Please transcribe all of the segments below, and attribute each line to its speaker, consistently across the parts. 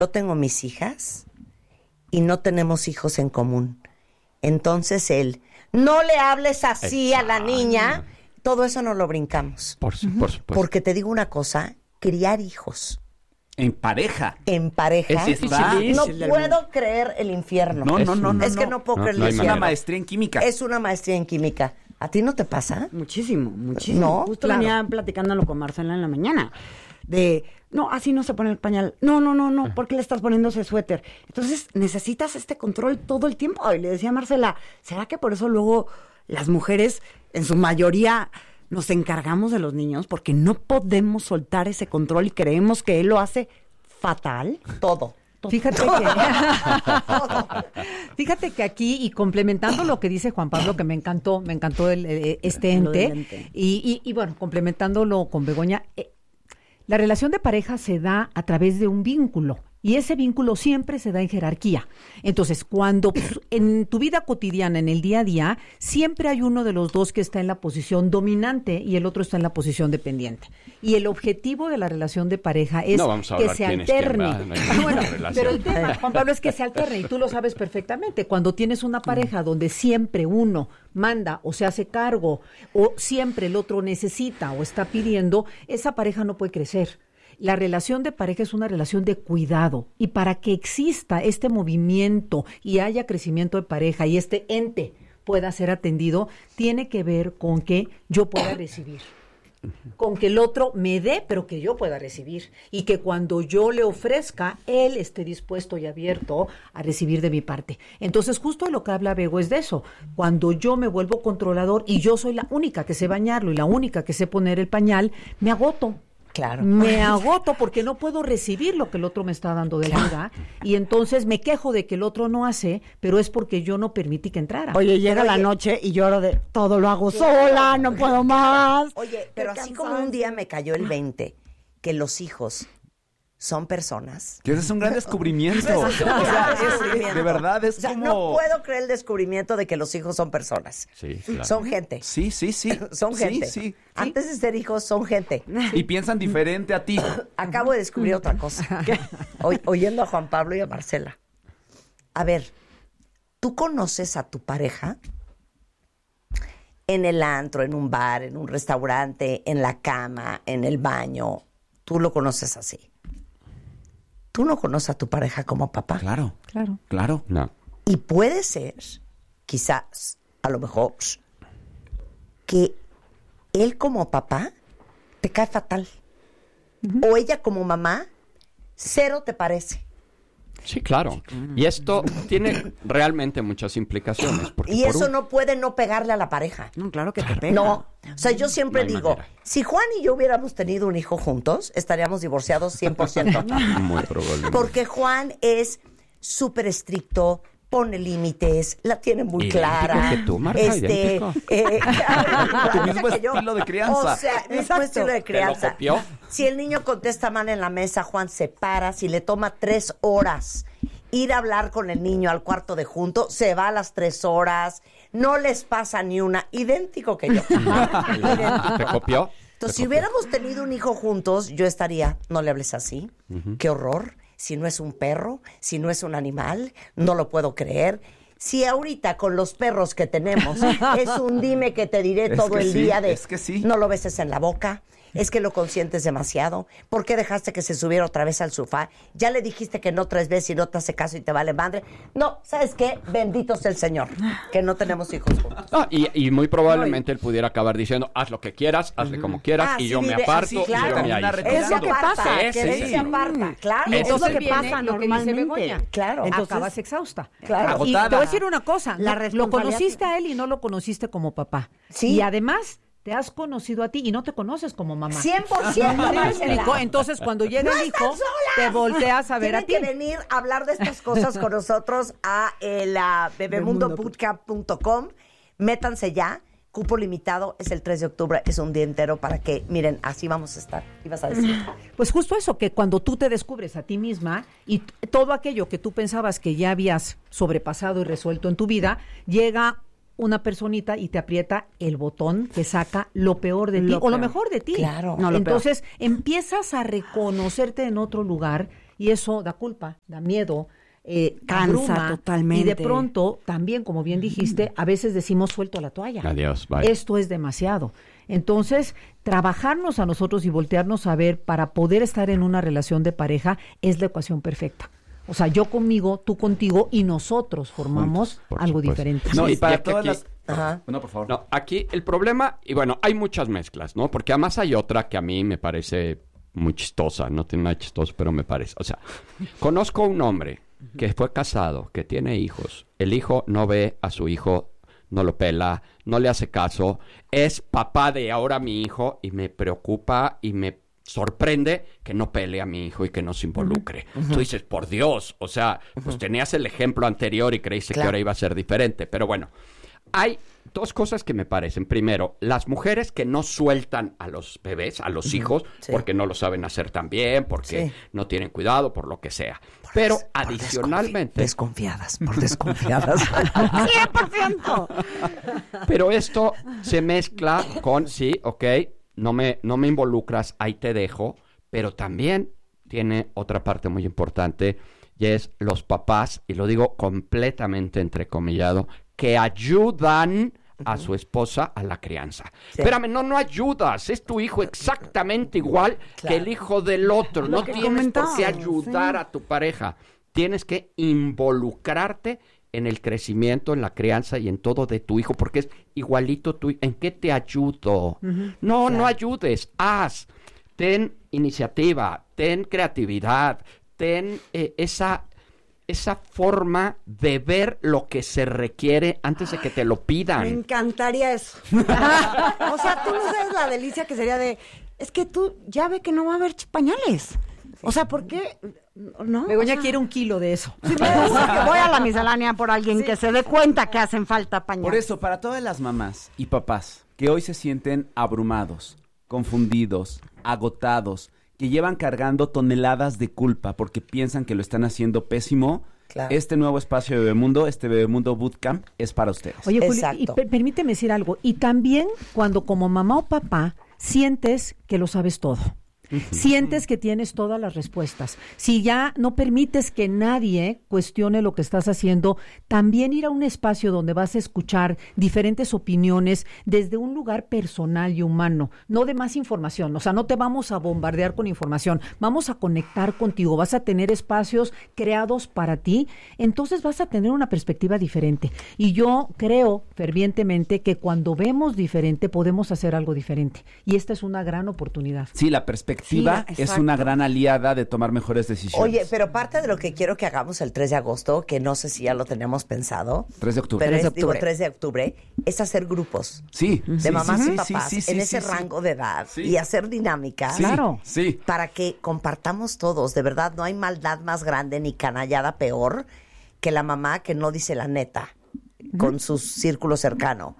Speaker 1: yo tengo mis hijas y no tenemos hijos en común. Entonces él, no le hables así a la niña. Todo eso no lo brincamos.
Speaker 2: Por supuesto.
Speaker 1: Porque te digo una cosa, criar hijos.
Speaker 3: En pareja.
Speaker 1: En pareja. No puedo creer el infierno.
Speaker 3: No.
Speaker 1: Es que no puedo creer el infierno.
Speaker 3: Es una maestría en química.
Speaker 1: Es una maestría en química. ¿A ti no te pasa?
Speaker 4: Muchísimo.
Speaker 1: ¿No?
Speaker 4: Justo venía platicándolo con Marcela en la mañana. No, así no se pone el pañal. No, ¿por qué le estás poniendo ese suéter? Entonces, necesitas este control todo el tiempo. Y le decía a Marcela, ¿será que por eso luego las mujeres, en su mayoría, nos encargamos de los niños? Porque no podemos soltar ese control y creemos que él lo hace fatal.
Speaker 1: Todo.
Speaker 5: Fíjate que aquí, y complementando lo que dice Juan Pablo, que me encantó este ente, y bueno, complementándolo con Begoña, la relación de pareja se da a través de un vínculo. Y ese vínculo siempre se da en jerarquía. Entonces, cuando en tu vida cotidiana, en el día a día, siempre hay uno de los dos que está en la posición dominante y el otro está en la posición dependiente. Y el objetivo de la relación de pareja es que se alterne. Pero el tema, Juan Pablo, es que se alterne y tú lo sabes perfectamente. Cuando tienes una pareja donde siempre uno manda o se hace cargo o siempre el otro necesita o está pidiendo, esa pareja no puede crecer. La relación de pareja es una relación de cuidado y para que exista este movimiento y haya crecimiento de pareja y este ente pueda ser atendido, tiene que ver con que yo pueda recibir, con que el otro me dé, pero que yo pueda recibir y que cuando yo le ofrezca, él esté dispuesto y abierto a recibir de mi parte. Entonces, justo lo que habla Bego es de eso. Cuando yo me vuelvo controlador y yo soy la única que sé bañarlo y la única que sé poner el pañal, me agoto.
Speaker 1: Claro.
Speaker 5: Me agoto porque no puedo recibir lo que el otro me está dando de vida y entonces me quejo de que el otro no hace, pero es porque yo no permití que entrara.
Speaker 4: Oye, llega la noche y lloro de todo lo hago sola, no puedo más.
Speaker 1: Oye, pero así como un día me cayó el 20 que los hijos son personas.
Speaker 3: Que ese es un gran descubrimiento. De verdad, es como...
Speaker 1: No puedo creer el descubrimiento de que los hijos son personas.
Speaker 2: Sí, claro.
Speaker 1: Son gente.
Speaker 3: Sí.
Speaker 1: Son gente.
Speaker 3: Sí.
Speaker 1: Antes de ser hijos, son gente.
Speaker 3: Y piensan diferente a ti.
Speaker 1: Acabo de descubrir otra cosa. Oyendo a Juan Pablo y a Marcela. A ver, ¿tú conoces a tu pareja en el antro, en un bar, en un restaurante, en la cama, en el baño? Tú lo conoces así. Tú no conoces a tu pareja como papá.
Speaker 3: Claro.
Speaker 2: No.
Speaker 1: Y puede ser, quizás, a lo mejor, que él como papá te cae fatal. O ella como mamá, cero te parece.
Speaker 2: Sí, claro. Y esto tiene realmente muchas implicaciones. Porque
Speaker 1: Y eso no puede no pegarle a la pareja.
Speaker 4: No, claro que te pega.
Speaker 1: No. O sea, yo siempre
Speaker 2: No hay
Speaker 1: digo,
Speaker 2: manera.
Speaker 1: si Juan y yo hubiéramos tenido un hijo juntos, estaríamos divorciados 100%.
Speaker 2: Muy probablemente.
Speaker 1: Porque Juan es súper estricto, pone límites, la tiene muy
Speaker 2: Idéntico
Speaker 1: clara.
Speaker 2: que tú, Marta, idéntico.
Speaker 3: Tu mismo estilo de crianza.
Speaker 1: O sea, mismo estilo de
Speaker 2: ¿Te lo
Speaker 1: crianza.
Speaker 2: copió?
Speaker 1: Si el niño contesta mal en la mesa, Juan se para. Si le toma 3 horas ir a hablar con el niño al cuarto de junto, se va a las 3 horas. No les pasa ni una. Idéntico que yo.
Speaker 2: ¿Te copió?
Speaker 1: Entonces, si hubiéramos tenido un hijo juntos, yo estaría, no le hables así. Qué horror. Si no es un perro, si no es un animal, no lo puedo creer. Si ahorita con los perros que tenemos es un dime que te diré
Speaker 3: Es
Speaker 1: todo
Speaker 3: que
Speaker 1: el
Speaker 3: sí,
Speaker 1: día de
Speaker 3: es que sí.
Speaker 1: no lo beses en la boca, es que lo consientes demasiado, ¿por qué dejaste que se subiera otra vez al sofá? Ya le dijiste que no 3 veces y no te hace caso y te vale madre. No, ¿sabes qué? Bendito sea el Señor, que no tenemos hijos juntos.
Speaker 2: No, y muy probablemente él pudiera acabar diciendo, haz lo que quieras, hazle como quieras, y
Speaker 1: sí,
Speaker 2: yo me
Speaker 1: vive
Speaker 2: aparto,
Speaker 1: así,
Speaker 2: y
Speaker 1: claro.
Speaker 2: yo me
Speaker 3: Termina
Speaker 2: aíslo.
Speaker 1: Es lo que pasa,
Speaker 2: Sí,
Speaker 1: que él
Speaker 2: sí.
Speaker 1: se aparta, claro.
Speaker 5: Y
Speaker 4: Es
Speaker 5: entonces
Speaker 4: lo que
Speaker 5: viene
Speaker 4: pasa
Speaker 5: lo que dice
Speaker 4: normalmente.
Speaker 5: Begoña.
Speaker 1: Claro.
Speaker 5: Entonces, acabas exhausta.
Speaker 1: Claro.
Speaker 5: Y te
Speaker 3: Agotada.
Speaker 5: voy a decir una cosa.
Speaker 4: La
Speaker 5: Lo
Speaker 4: responsabilidad-
Speaker 5: conociste a él y no lo conociste como papá.
Speaker 1: Sí.
Speaker 5: Y además te has conocido a ti y no te conoces como mamá.
Speaker 1: 100%,
Speaker 5: ¿Sí me
Speaker 1: Marcela.
Speaker 5: explico? Entonces, cuando llega
Speaker 1: ¡No
Speaker 5: el
Speaker 1: están
Speaker 5: hijo,
Speaker 1: solas!
Speaker 5: te volteas a ver a
Speaker 1: Tienen
Speaker 5: ti.
Speaker 1: que venir a hablar de estas cosas con nosotros a bebemundobootcamp.com. Métanse ya. Cupo limitado, es el 3 de octubre, es un día entero para que, miren, así vamos a estar. ¿Ibas a decir?
Speaker 5: Pues justo eso, que cuando tú te descubres a ti misma y todo aquello que tú pensabas que ya habías sobrepasado y resuelto en tu vida, llega una personita y te aprieta el botón que saca lo peor de ti o lo mejor de ti.
Speaker 1: Claro.
Speaker 4: No, lo
Speaker 5: Entonces empiezas a reconocerte en otro lugar Y eso da culpa, da miedo,
Speaker 4: cansa
Speaker 5: abruma,
Speaker 4: totalmente.
Speaker 5: y de pronto también, como bien dijiste, a veces decimos suelto la toalla.
Speaker 2: Adiós, bye.
Speaker 5: Esto es demasiado. Entonces, trabajarnos a nosotros y voltearnos a ver para poder estar en una relación de pareja es la ecuación perfecta. O sea, yo conmigo, tú contigo y nosotros formamos
Speaker 2: Juntos, por
Speaker 5: algo
Speaker 2: supuesto.
Speaker 5: diferente.
Speaker 3: No, y
Speaker 2: Sí,
Speaker 3: para
Speaker 2: ya que
Speaker 3: todas
Speaker 2: aquí-
Speaker 3: las...
Speaker 1: Ajá.
Speaker 3: No, por favor.
Speaker 2: No, aquí el problema, y bueno, hay muchas mezclas, ¿no? Porque además hay otra que a mí me parece muy chistosa, no tiene nada chistoso, pero me parece. O sea, conozco un hombre que fue casado, que tiene hijos. El hijo no ve a su hijo, no lo pela, no le hace caso. Es papá de ahora mi hijo y me preocupa y me sorprende que no pele a mi hijo y que no se involucre. Tú dices, por Dios, o sea, pues tenías el ejemplo anterior y creíste que ahora iba a ser diferente. Pero bueno, hay dos cosas que me parecen. Primero, las mujeres que no sueltan a los bebés, a los hijos,
Speaker 1: Sí.
Speaker 2: porque no lo saben hacer tan bien, porque
Speaker 1: Sí.
Speaker 2: no tienen cuidado, por lo que sea. Pero adicionalmente...
Speaker 1: Desconfiadas, por desconfiadas.
Speaker 4: 100%.
Speaker 2: Pero esto se mezcla con, sí, ok, no me involucras, ahí te dejo, pero también tiene otra parte muy importante y es los papás, y lo digo completamente entrecomillado, que ayudan a su esposa a la crianza.
Speaker 1: Sí.
Speaker 2: Espérame, no ayudas, es tu hijo exactamente igual que el hijo del otro. No
Speaker 4: que
Speaker 2: tienes por qué
Speaker 4: comentábamos,
Speaker 2: ayudar a tu pareja. Tienes que involucrarte en el crecimiento, en la crianza y en todo de tu hijo, porque es igualito tu hijo. ¿En qué te ayudo? No ayudes, haz. Ten iniciativa, ten creatividad, ten esa forma de ver lo que se requiere antes de que te lo
Speaker 4: Me
Speaker 2: pidan.
Speaker 4: encantaría eso. O sea, tú no sabes la delicia que sería de... Es que tú ya ve que no va a haber pañales. O sea, ¿por qué? ¿No?
Speaker 5: Begoña
Speaker 4: O sea,
Speaker 5: quiere 1 kilo de eso.
Speaker 4: sí, me gusta que voy a la miscelánea por alguien que se dé cuenta que hacen falta pañales.
Speaker 3: Por eso, para todas las mamás y papás que hoy se sienten abrumados, confundidos, agotados, que llevan cargando toneladas de culpa porque piensan que lo están haciendo pésimo,
Speaker 1: Claro.
Speaker 3: este nuevo espacio de Bebemundo, este Bebemundo Bootcamp, es para ustedes.
Speaker 5: Oye, Juli, y
Speaker 1: Exacto.
Speaker 5: permíteme decir algo. Y también cuando como mamá o papá sientes que lo sabes todo. Sientes que tienes todas las respuestas. Si ya no permites que nadie cuestione lo que estás haciendo, también ir a un espacio donde vas a escuchar diferentes opiniones desde un lugar personal y humano, no de más información. O sea, no te vamos a bombardear con información, vamos a conectar contigo, vas a tener espacios creados para ti, entonces vas a tener una perspectiva diferente. Y yo creo fervientemente que cuando vemos diferente podemos hacer algo diferente. Y esta es una gran oportunidad.
Speaker 3: Sí, la perspectiva
Speaker 4: Sí,
Speaker 3: es
Speaker 4: exacto.
Speaker 3: una gran aliada de tomar mejores decisiones.
Speaker 1: Oye, pero parte de lo que quiero que hagamos el 3 de agosto, que no sé si ya lo tenemos pensado,
Speaker 3: 3 de octubre.
Speaker 1: pero
Speaker 4: 3 de
Speaker 1: es, digo,
Speaker 4: octubre.
Speaker 1: 3 de octubre, es hacer grupos
Speaker 3: Sí.
Speaker 1: de
Speaker 3: sí,
Speaker 1: mamás
Speaker 3: sí,
Speaker 1: y
Speaker 3: sí,
Speaker 1: papás
Speaker 3: sí, sí,
Speaker 1: en
Speaker 3: sí,
Speaker 1: ese
Speaker 3: sí.
Speaker 1: rango de edad
Speaker 3: Sí.
Speaker 1: y hacer dinámicas
Speaker 3: Sí,
Speaker 5: Claro.
Speaker 3: Sí.
Speaker 1: para que compartamos todos. De verdad, no hay maldad más grande ni canallada peor que la mamá que no dice la neta con su círculo cercano.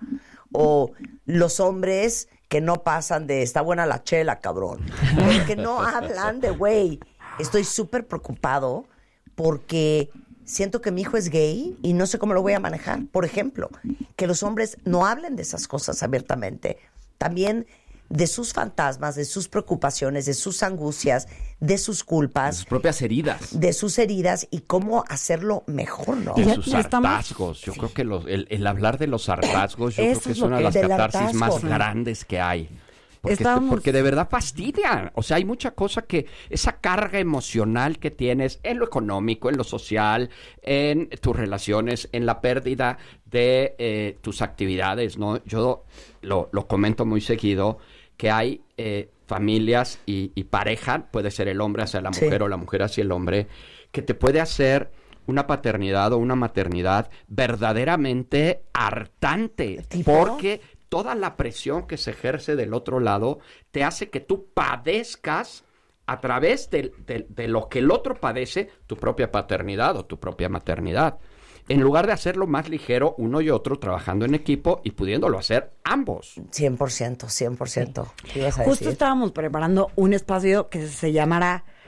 Speaker 1: O los hombres que no pasan de está buena la chela, cabrón. Porque no hablan de güey. Estoy súper preocupado porque siento que mi hijo es gay y no sé cómo lo voy a manejar. Por ejemplo, que los hombres no hablen de esas cosas abiertamente. También de sus fantasmas, de sus preocupaciones, de sus angustias, de sus culpas,
Speaker 3: Sus propias heridas.
Speaker 1: de sus heridas y cómo hacerlo mejor, ¿no?
Speaker 2: De
Speaker 4: Ya-
Speaker 2: sus
Speaker 4: ya estamos-
Speaker 2: hartazgos. Yo creo que el hablar de los hartazgos, yo
Speaker 1: Eso
Speaker 2: creo que
Speaker 1: es
Speaker 2: es
Speaker 1: lo
Speaker 2: una
Speaker 1: que-
Speaker 2: de las
Speaker 1: del
Speaker 2: catarsis más
Speaker 1: hartazgo.
Speaker 2: grandes que hay. Porque,
Speaker 4: Estábamos-
Speaker 2: porque de verdad fastidian. O sea, hay mucha cosa que, esa carga emocional que tienes en lo económico, en lo social, en tus relaciones, en la pérdida de tus actividades, ¿no? Yo lo comento muy seguido, que hay familias y pareja, puede ser el hombre hacia la mujer
Speaker 1: Sí.
Speaker 2: o la mujer hacia el hombre, que te puede hacer una paternidad o una maternidad verdaderamente hartante,
Speaker 1: ¿Tipo?
Speaker 2: porque toda la presión que se ejerce del otro lado te hace que tú padezcas a través de lo que el otro padece, tu propia paternidad o tu propia maternidad. En lugar de hacerlo más ligero uno y otro trabajando en equipo y pudiéndolo hacer ambos.
Speaker 1: 100%, 100%. ¿Qué ibas a
Speaker 4: Justo
Speaker 1: decir?
Speaker 4: estábamos preparando un espacio que se llamará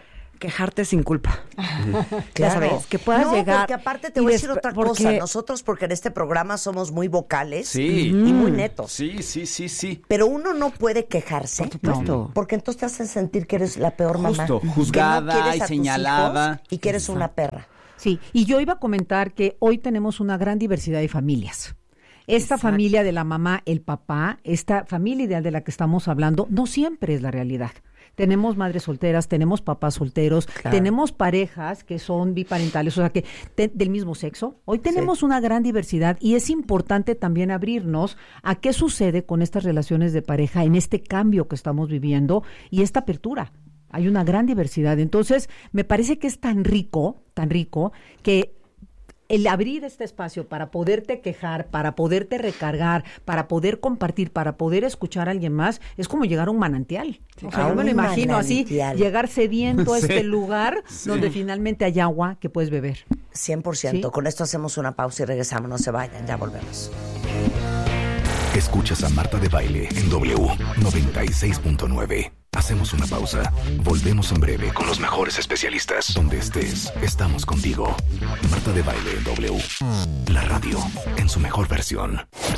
Speaker 4: quejarte sin culpa.
Speaker 1: Claro.
Speaker 4: Ya sabes, que puedas
Speaker 1: no,
Speaker 4: llegar.
Speaker 1: porque aparte te voy a decir otra cosa. Nosotros, porque en este programa somos muy vocales
Speaker 3: Sí.
Speaker 1: y muy netos.
Speaker 3: Sí.
Speaker 1: Pero uno no puede quejarse.
Speaker 4: Por supuesto.
Speaker 1: Porque entonces te hacen sentir que eres la peor mamá.
Speaker 3: Justo,
Speaker 1: Que no
Speaker 3: juzgada
Speaker 1: quieres
Speaker 3: y
Speaker 1: a tus
Speaker 3: señalada.
Speaker 1: hijos y que eres una perra.
Speaker 5: Sí, y yo iba a comentar que hoy tenemos una gran diversidad de familias. Esta familia de la mamá, el papá, esta familia ideal de la que estamos hablando, no siempre es la realidad. Tenemos madres solteras, tenemos papás solteros, tenemos parejas que son biparentales, o sea, que del mismo sexo. Hoy tenemos una gran diversidad y es importante también abrirnos a qué sucede con estas relaciones de pareja en este cambio que estamos viviendo y esta apertura. Hay una gran diversidad. Entonces, me parece que es tan rico, que el abrir este espacio para poderte quejar, para poderte recargar, para poder compartir, para poder escuchar a alguien más, es como llegar a un manantial. O sea, yo me lo imagino así, llegar sediento a este lugar donde finalmente hay agua que puedes beber.
Speaker 1: 100%.
Speaker 5: ¿Sí?
Speaker 1: Con esto hacemos una pausa y regresamos. No se vayan, ya volvemos.
Speaker 6: Escuchas a Marta de Baile en W 96.9. Hacemos una pausa. Volvemos en breve con los mejores especialistas. Donde estés, estamos contigo. Marta de Baile en W. La radio en su mejor versión.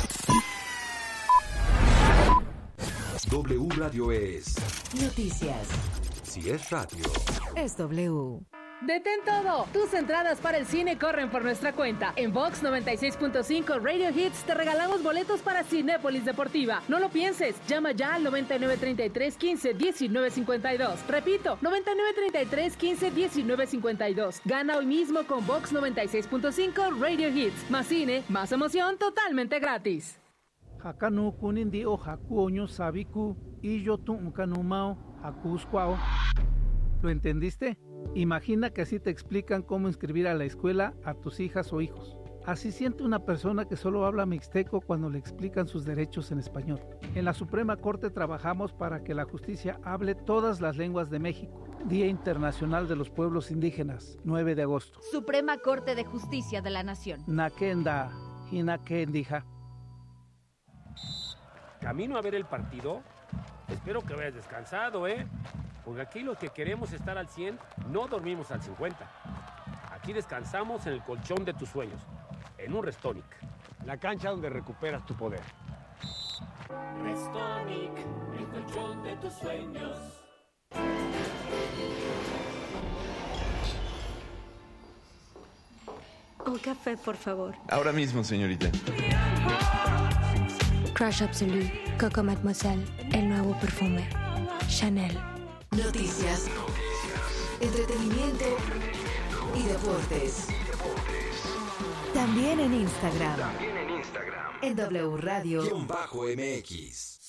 Speaker 7: W Radio es...
Speaker 8: Noticias.
Speaker 7: Si es radio.
Speaker 8: Es W.
Speaker 9: ¡Detén todo! Tus entradas para el cine corren por nuestra cuenta. En Vox 96.5 Radio Hits te regalamos boletos para Cinépolis Deportiva. No lo pienses, llama ya al 9933-15-1952. Repito, 9933-15-1952. Gana hoy mismo con Vox 96.5 Radio Hits. Más cine, más emoción, totalmente gratis.
Speaker 10: Hakanu kunindi o hakuoño sabiku y yo tu kanumao hakusquao. ¿Lo entendiste? Imagina que así te explican cómo inscribir a la escuela a tus hijas o hijos. Así siente una persona que solo habla mixteco cuando le explican sus derechos en español. En la Suprema Corte trabajamos para que la justicia hable todas las lenguas de México. Día Internacional de los Pueblos Indígenas, 9 de agosto.
Speaker 11: Suprema Corte de Justicia de la Nación.
Speaker 10: Nakenda, Hinakendija.
Speaker 12: Camino a ver el partido. Espero que vayas descansado, porque aquí los que queremos estar al 100 no dormimos al 50. Aquí descansamos en el colchón de tus sueños, en un Restonic, la cancha donde recuperas tu poder.
Speaker 13: Restonic, el colchón de tus sueños.
Speaker 14: Un café, por favor.
Speaker 15: Ahora mismo, señorita.
Speaker 14: Crush Absolute, Coco Mademoiselle, el nuevo perfume. Chanel.
Speaker 8: Noticias. Entretenimiento y deportes. También en Instagram. En W Radio.
Speaker 7: _MX.